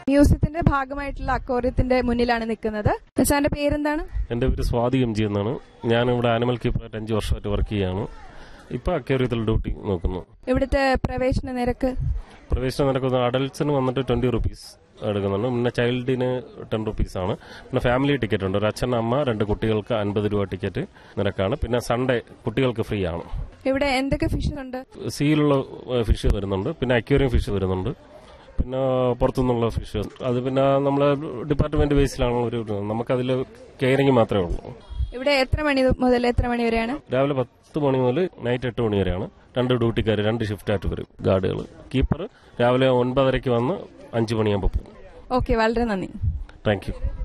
മ്യൂസിയത്തിന്റെ ഭാഗമായിട്ടുള്ള അക്വേറിയത്തിന്റെ മുന്നിലാണ് നിൽക്കുന്നത്. സാറിന്റെ പേരെന്താണ്? എന്റെ പേര് സ്വാതി MG എന്നാണ്. ഞാൻ ഇവിടെ ആനിമൽ കീപ്പറായിട്ട് 5 വർഷമായിട്ട് വർക്ക് ചെയ്യാണ്. ഇപ്പൊ അക്വേറിയത്തിൽ ഡ്യൂട്ടി നോക്കുന്നു. ഇവിടുത്തെ പ്രവേശന നിരക്ക് അഡൽട്സിന് വന്നിട്ട് 20 റുപ്പീസ് എടുക്കുന്നുണ്ട്. പിന്നെ ചൈൽഡിന് 10 റുപ്പീസ് ആണ്. പിന്നെ ഫാമിലി ടിക്കറ്റ് ഉണ്ട്. ഒരു അച്ഛൻ, അമ്മ, 2 കുട്ടികൾക്ക് 50 രൂപ ടിക്കറ്റ് നിരക്കാണ്. പിന്നെ സൺഡേ കുട്ടികൾക്ക് ഫ്രീ ആണ്. ഇവിടെ എന്തൊക്കെ ഫിഷ് ഉണ്ട്? സീലുള്ള ഫിഷ് വരുന്നുണ്ട്, പിന്നെ അക്വേറിയം ഫിഷ് വരുന്നുണ്ട്, പിന്നെ പുറത്തുനിന്നുള്ള ഫിഷ്. അത് പിന്നെ നമ്മളെ ഡിപ്പാർട്ട്മെന്റ് ബേസിലാണ്. നമുക്കതിൽ കെയറിംഗ് മാത്രമേ ഉള്ളൂ. ഇവിടെ എത്ര മണി മുതൽ എത്ര മണി വരെയാണ്? രാവിലെ 10 മണി മുതൽ നൈറ്റ് 8 മണി വരെയാണ്. 2 ഡ്യൂട്ടിക്കാർ 2 ഷിഫ്റ്റായിട്ട് വരും. ഗാർഡുകൾ, കീപ്പർ രാവിലെ 9:30 വന്ന് 5 മണിയാകുമ്പോൾ പോകും. ഓക്കെ, വളരെ നന്ദി. Thank you.